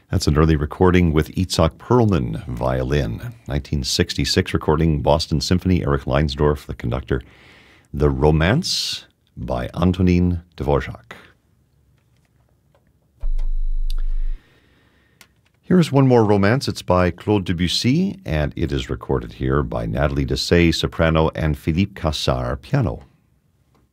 That's an early recording with Itzhak Perlman, violin. 1966 recording, Boston Symphony, Eric Leinsdorf, the conductor. The Romance by Antonin Dvorak. Here's one more romance. It's by Claude Debussy, and it is recorded here by Nathalie Dessay, soprano, and Philippe Cassar, piano.